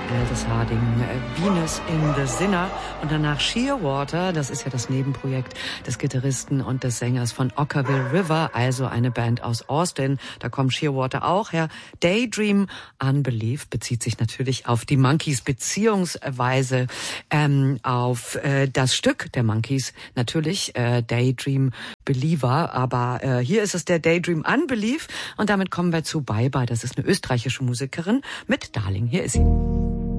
Aldous Harding, Venus in the Sinner und danach Shearwater, das ist ja das Nebenprojekt des Gitarristen und des Sängers von Okkervil River, also eine Band aus Austin, da kommt Shearwater auch her. Daydream, Unbelief bezieht sich natürlich auf die Monkees beziehungsweise auf das Stück der Monkees, natürlich Daydream Believer, aber hier ist es der Daydream Unbelief und damit kommen wir zu Bye Bye, das ist eine österreichische Musikerin mit Darling, hier ist sie.